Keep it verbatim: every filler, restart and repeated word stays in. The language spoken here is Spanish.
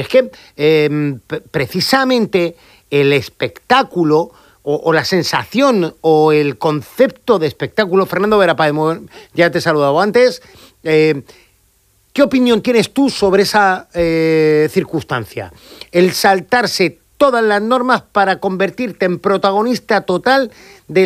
que eh, precisamente el espectáculo o, o la sensación o el concepto de espectáculo, Fernando Vera Páez, ya te he saludado antes, eh, ¿qué opinión tienes tú sobre esa eh, circunstancia? El saltarse todas las normas para convertirte en protagonista total de